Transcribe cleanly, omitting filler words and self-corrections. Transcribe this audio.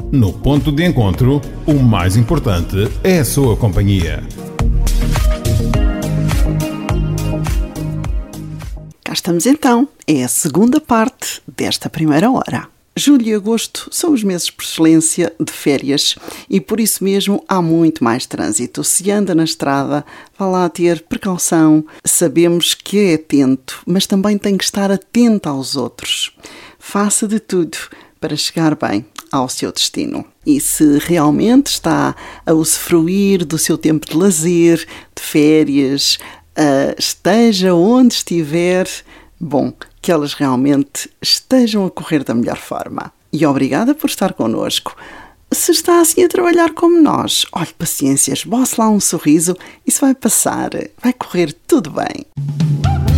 No ponto de encontro, o mais importante é a sua companhia. Cá estamos então, é a segunda parte desta primeira hora. Julho e agosto são os meses por excelência de férias e por isso mesmo há muito mais trânsito. Se anda na estrada, vá lá ter precaução. Sabemos que é atento, mas também tem que estar atento aos outros. Faça de tudo para chegar bem ao seu destino. E se realmente está a usufruir do seu tempo de lazer, de férias, esteja onde estiver, bom, que elas realmente estejam a correr da melhor forma. E obrigada por estar connosco. Se está assim a trabalhar como nós, olhe, paciência, esboce lá um sorriso, isso vai passar, vai correr tudo bem.